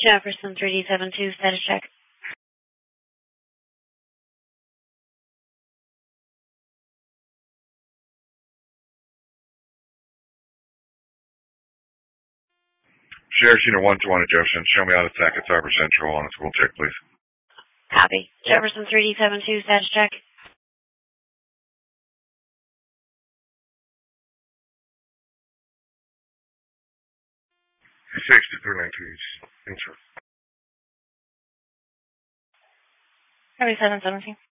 Jefferson 3D72, status check. Sheriff Unit 121 at Jefferson, show me how to attack at Cyber Central on a school check, please. Copy. Jefferson 3D72, status check. 6392, enter. Copy 717.